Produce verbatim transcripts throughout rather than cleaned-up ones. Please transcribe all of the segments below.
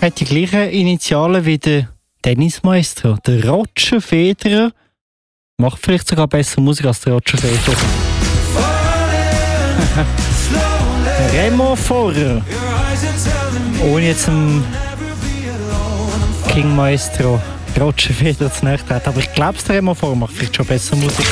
hat die gleichen Initialen wie der Tennismaestro. Der Roger Federer macht vielleicht sogar bessere Musik als der Roger Federer. Remo Forer. Ohne jetzt einen King Maestro Roger Federer zu nahe treten. Aber ich glaube, der Remo Forer macht vielleicht schon besser Musik.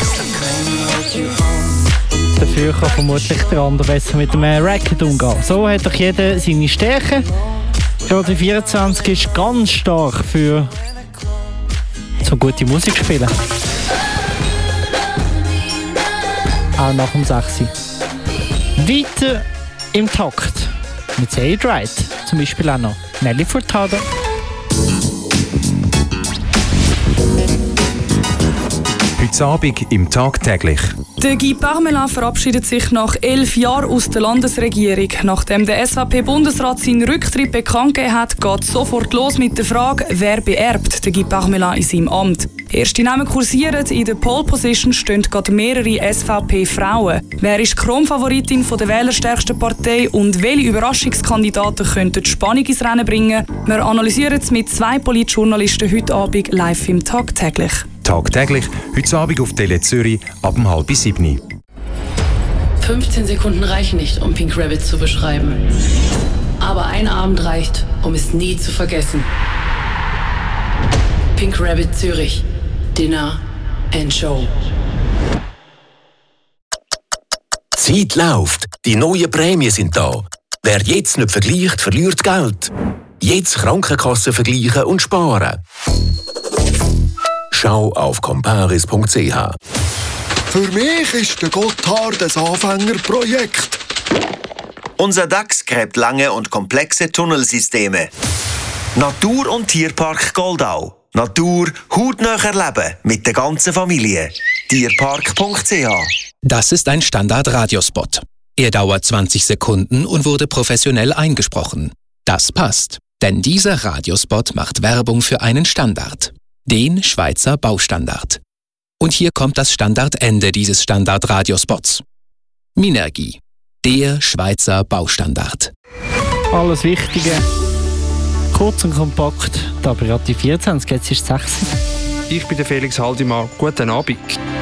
Dafür kann vermutlich der andere besser mit dem Racket umgehen. So hat doch jeder seine Stärken. Radio vierundzwanzig ist ganz stark für so gute Musik spielen. Auch nach dem sechs. Weiter im Takt mit Say It Right. Zum Beispiel auch noch Nelly Furtado. Heute Abend im Tagtäglich. Der Guy Parmelin verabschiedet sich nach elf Jahren aus der Landesregierung. Nachdem der S V P-Bundesrat seinen Rücktritt bekannt gegeben hat, geht es sofort los mit der Frage, wer beerbt den Guy Parmelin in seinem Amt. Erste Namen kursieren, in der Pole Position stehen gerade mehrere S V P-Frauen. Wer ist die Kronfavoritin der wählerstärksten Partei und welche Überraschungskandidaten könnten die Spannung ins Rennen bringen? Wir analysieren es mit zwei Politjournalisten heute Abend live im Tagtäglich. Tagtäglich, heute Abend auf Tele Zürich ab um halb sieben. fünfzehn Sekunden reichen nicht, um Pink Rabbit zu beschreiben. Aber ein Abend reicht, um es nie zu vergessen. Pink Rabbit Zürich. Dinner and Show. Die Zeit läuft. Die neuen Prämien sind da. Wer jetzt nicht vergleicht, verliert Geld. Jetzt Krankenkassen vergleichen und sparen. Schau auf comparis punkt c h. Für mich ist der Gotthard ein Anfängerprojekt. Unser DAX gräbt lange und komplexe Tunnelsysteme. Natur- und Tierpark Goldau. Natur hautnah erleben mit der ganzen Familie. tierpark punkt c h. Das ist ein Standard-Radiospot. Er dauert zwanzig Sekunden und wurde professionell eingesprochen. Das passt, denn dieser Radiospot macht Werbung für einen Standard. Den Schweizer Baustandard. Und hier kommt das Standardende dieses Standard-Radiospots. Minergie, der Schweizer Baustandard. Alles Wichtige, kurz und kompakt, aber Radio vierundzwanzig, jetzt ist es sechs. Ich bin der Felix Haldimann. Guten Abend.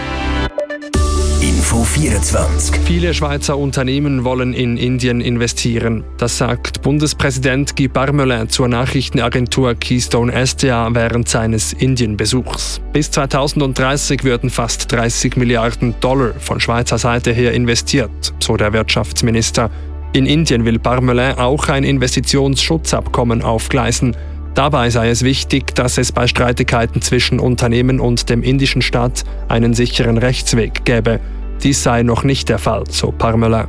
Info vierundzwanzig. Viele Schweizer Unternehmen wollen in Indien investieren. Das sagt Bundespräsident Guy Parmelin zur Nachrichtenagentur Keystone S D A während seines Indienbesuchs. Bis zweitausenddreißig würden fast dreißig Milliarden Dollar von Schweizer Seite her investiert, so der Wirtschaftsminister. In Indien will Parmelin auch ein Investitionsschutzabkommen aufgleisen. Dabei sei es wichtig, dass es bei Streitigkeiten zwischen Unternehmen und dem indischen Staat einen sicheren Rechtsweg gäbe. Dies sei noch nicht der Fall, so Parmelin.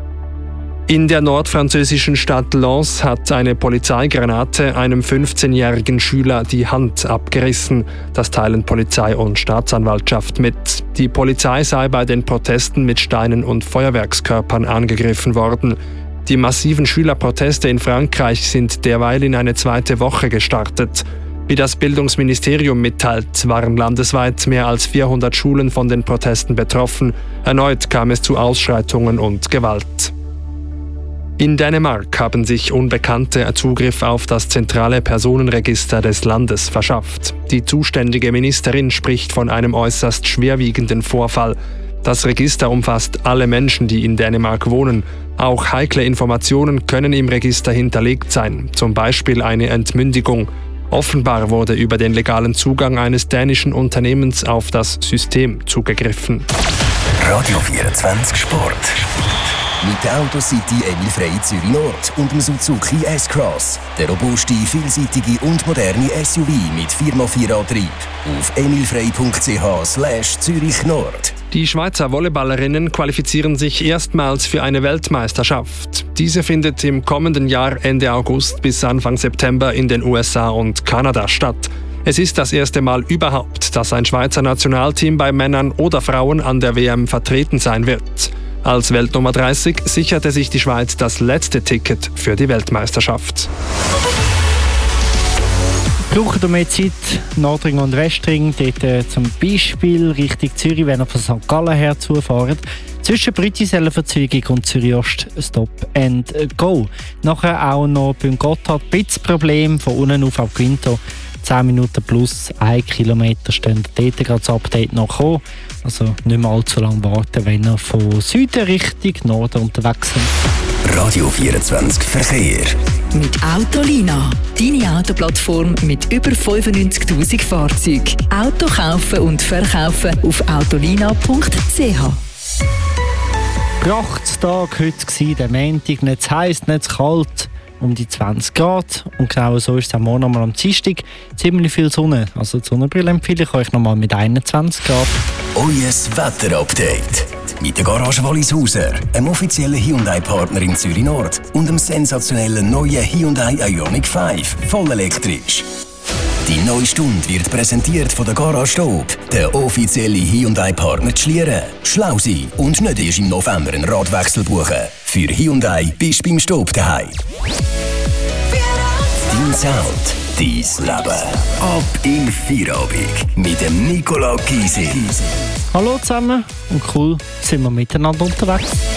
In der nordfranzösischen Stadt Lens hat eine Polizeigranate einem fünfzehnjährigen Schüler die Hand abgerissen. Das teilen Polizei und Staatsanwaltschaft mit. Die Polizei sei bei den Protesten mit Steinen und Feuerwerkskörpern angegriffen worden. Die massiven Schülerproteste in Frankreich sind derweil in eine zweite Woche gestartet. Wie das Bildungsministerium mitteilt, waren landesweit mehr als vierhundert Schulen von den Protesten betroffen. Erneut kam es zu Ausschreitungen und Gewalt. In Dänemark haben sich Unbekannte Zugriff auf das zentrale Personenregister des Landes verschafft. Die zuständige Ministerin spricht von einem äußerst schwerwiegenden Vorfall. Das Register umfasst alle Menschen, die in Dänemark wohnen. Auch heikle Informationen können im Register hinterlegt sein, zum Beispiel eine Entmündigung. Offenbar wurde über den legalen Zugang eines dänischen Unternehmens auf das System zugegriffen. Radio vierundzwanzig Sport. Mit der Autocity Emil Frey Zürich Nord und dem Suzuki S-Cross. Der robuste, vielseitige und moderne S U V mit vier mal vier Antrieb. Auf emilfrey punkt c h slash Zürich Nord. Die Schweizer Volleyballerinnen qualifizieren sich erstmals für eine Weltmeisterschaft. Diese findet im kommenden Jahr Ende August bis Anfang September in den U S A und Kanada statt. Es ist das erste Mal überhaupt, dass ein Schweizer Nationalteam bei Männern oder Frauen an der W M vertreten sein wird. Als Weltnummer dreißig sicherte sich die Schweiz das letzte Ticket für die Weltmeisterschaft. Braucht ihr mehr Zeit, Nordring und Westring, dort äh, zum Beispiel Richtung Zürich, wenn ihr von Sankt Gallen her zufahrt. Zwischen Brütiseller-Verzweigung und Zürich-Ost Stop and Go. Nachher auch noch beim Gotthard ein bisschen Problem von unten auf auf Quinto. zehn Minuten plus ein Kilometer stehen dort gerade das Update noch kommen. Also nicht mehr allzu lange warten, wenn ihr von Süden Richtung Norden unterwegs sind. Radio vierundzwanzig Verkehr. Mit Autolina. Deine Autoplattform mit über fünfundneunzigtausend Fahrzeugen. Auto kaufen und verkaufen auf autolina punkt c h. Prachtstag heute gsi, der Montag, nicht zu heiß, nicht zu kalt, um die zwanzig Grad. Und genau so ist es auch morgen mal am Dienstag. Ziemlich viel Sonne. Also die Sonnenbrille empfehle ich euch nochmal mit einundzwanzig Grad. Euer Wetter-Update. Mit der Garage Wallishauser, einem offiziellen Hyundai-Partner in Zürich Nord und dem sensationellen neuen Hyundai Ioniq fünf, voll elektrisch. Die neue Stunde wird präsentiert von der Garage Staub, der offizielle Hyundai-Partner zu Schlieren. Schlau sein und nicht erst im November einen Radwechsel buchen. Für Hyundai bist du beim Staub daheim. Dein Sound, dein Leben. Ab in Feierabend mit dem Nicola Gysi. Hallo zusammen und cool sind wir miteinander unterwegs.